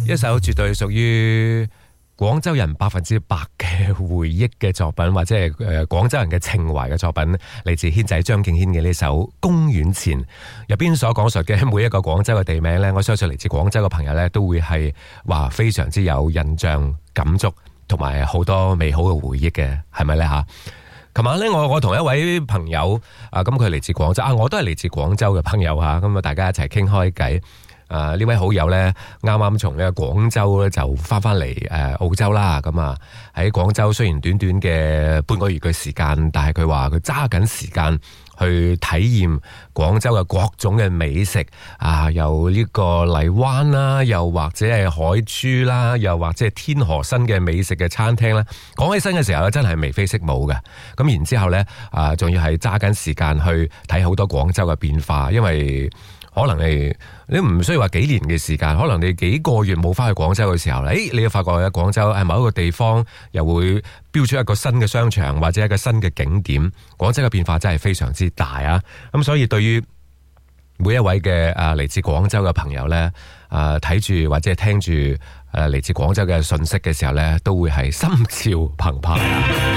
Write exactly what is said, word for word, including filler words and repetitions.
一首絕對屬於廣州人百分之百嘅回憶嘅作品，或者係誒廣州人嘅情懷嘅作品，嚟自軒仔張敬軒嘅呢首《公園前》入邊所講述嘅每一個廣州嘅地名呢，我相信嚟自廣州嘅朋友呢，都會係話非常之有印象、感觸，同埋好多美好嘅回憶嘅，係咪呢？吓？琴晚呢，我我同一位朋友啊，咁佢嚟自廣州啊，我都係嚟自廣州嘅朋友吓，咁啊大家一齊傾開偈。誒、呃、呢位好友呢，啱啱從呢個廣州咧就翻翻嚟誒澳洲啦，咁啊喺廣州雖然短短嘅半個月嘅時間，但係佢話佢揸緊時間去體驗廣州嘅各種嘅美食啊，由呢個荔灣啦，又或者係海珠啦，又或者係天河新嘅美食嘅餐廳啦。講起身嘅時候咧，真係眉飛色舞嘅。咁然之後呢，啊，仲要係揸緊時間去睇好多廣州嘅變化，因為可能你你唔需要話幾年嘅時間，可能你幾個月冇翻去廣州嘅時候，誒，你要發覺喺廣州喺某一個地方又會標出一個新嘅商場或者一個新嘅景點。廣州嘅變化真係非常之大啊！咁所以對於每一位嘅誒嚟自廣州嘅朋友呢，誒睇住或者係聽住誒嚟自廣州嘅信息嘅時候呢，都會係心潮澎湃啊！